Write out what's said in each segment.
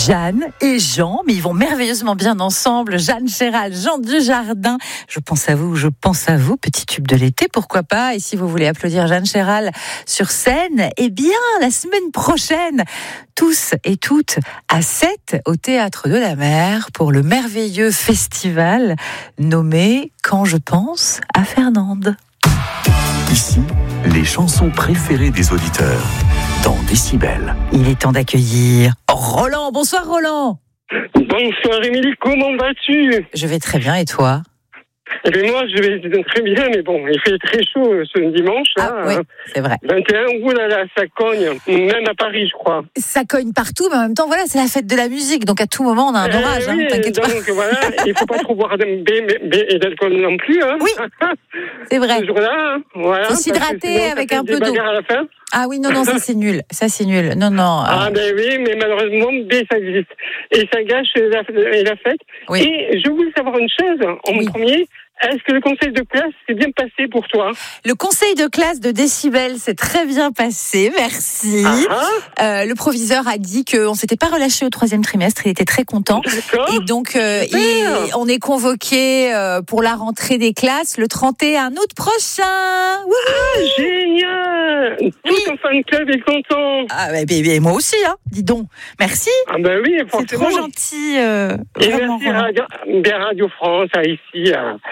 Jeanne et Jean, mais ils vont merveilleusement bien ensemble. Jeanne Chéral, Jean Dujardin. Je pense à vous, petit tube de l'été, pourquoi pas. Et si vous voulez applaudir Jeanne Chéral sur scène, eh bien, la semaine prochaine, tous et toutes à 7 au Théâtre de la Mer pour le merveilleux festival nommé Quand je pense à Fernande. Ici, les chansons préférées des auditeurs dans Décibel. Il est temps d'accueillir Roland. Bonsoir Roland. Bonsoir Émilie, comment vas-tu? Je vais très bien et toi? Et moi, je vais très bien, mais bon, il fait très chaud ce dimanche. Ah oui, c'est vrai. 21, oh là là, ça cogne, même à Paris, je crois. Ça cogne partout, mais en même temps, voilà, c'est la fête de la musique, donc à tout moment, on a un orage, oui, t'inquiète pas. Donc voilà, il ne faut pas trop boire et d'alcool non plus. Hein. Oui, c'est vrai. Ce jour-là, voilà. Faut s'hydrater avec un peu d'eau. À la fin. Ah oui, non, ça c'est nul. Ça c'est nul. Non. Ah ben oui, mais malheureusement, ça existe. Et ça gâche la fête. Oui. Et je voulais savoir une chose, en premier. Est-ce que le conseil de classe s'est bien passé pour toi? Le conseil de classe de Décibel s'est très bien passé, merci. Le proviseur a dit qu'on ne s'était pas relâché au 3e trimestre, il était très content. D'accord. Et donc, on est convoqué pour la rentrée des classes le 31 août prochain. Wouhou. Génial! Tout ton fan club est content. Ah, mais moi aussi, hein, dis donc. Merci. Ah ben oui, c'est trop gentil. Et merci Radio France, ici,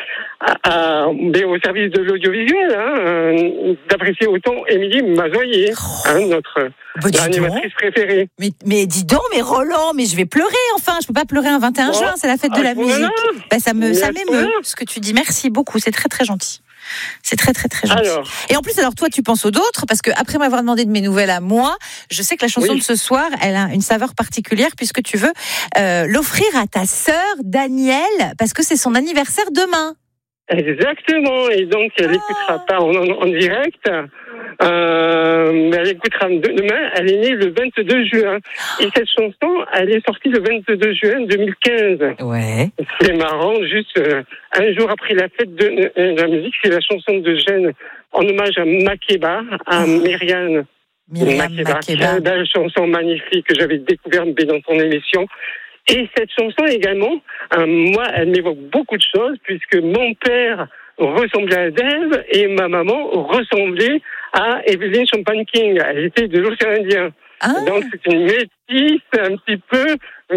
au service de l'audiovisuel, d'apprécier autant Émilie Mazoyer, notre animatrice préférée. Mais dis donc, mais Roland, mais je vais pleurer enfin, je peux pas pleurer un 21 juin, c'est la fête de la musique. Ça m'émeut ce que tu dis, merci beaucoup, c'est très très gentil. C'est très très très gentil. Et en plus, alors toi, tu penses aux autres, parce que après m'avoir demandé de mes nouvelles à moi, je sais que la chanson de ce soir, elle a une saveur particulière, puisque tu veux l'offrir à ta sœur Danielle, parce que c'est son anniversaire demain. Exactement, et donc elle écoutera pas en direct, mais elle écoutera demain. Elle est née le 22 juin, et cette chanson, elle est sortie le 22 juin 2015. Ouais. C'est marrant, juste un jour après la fête de la musique, c'est la chanson de Jeanne en hommage à Makeba, à Myriam Makeba. Quelle belle chanson magnifique que j'avais découverte dans ton émission. Et cette chanson également, moi, elle m'évoque beaucoup de choses, puisque mon père ressemblait à Dave et ma maman ressemblait à Evelyn Champagne-King. Elle était de l'océan Indien. Donc c'est une métisse un petit peu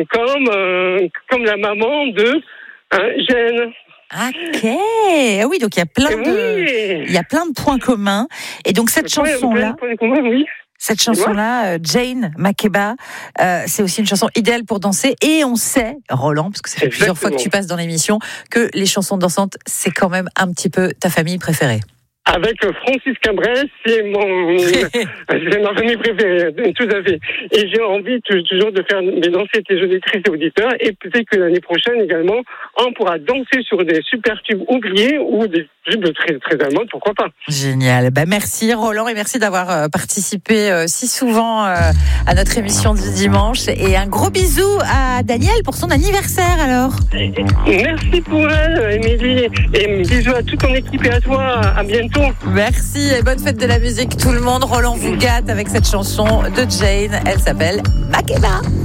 comme la maman de Jeanne. Ok, ah oui, donc il y a plein de points communs. Et donc cette chanson-là. Cette chanson-là, Jane Makeba, c'est aussi une chanson idéale pour danser. Et on sait, Roland, parce que ça fait plusieurs fois que tu passes dans l'émission, que les chansons dansantes, c'est quand même un petit peu ta famille préférée. Avec Francis Cabrel, c'est ma famille préférée, tout à fait. Et j'ai envie toujours de faire danser tes auditrices et auditeurs, et peut-être que l'année prochaine également, on pourra danser sur des super tubes oubliés ou des tubes très, très allemands, pourquoi pas. Génial. Merci Roland, et merci d'avoir participé si souvent à notre émission du dimanche. Et un gros bisou à Danielle pour son anniversaire alors. Merci pour elle, Émilie, et bisous à toute ton équipe et à toi. À bientôt. Merci et bonne fête de la musique tout le monde. Roland vous gâte avec cette chanson de Jane. Elle s'appelle Makeba.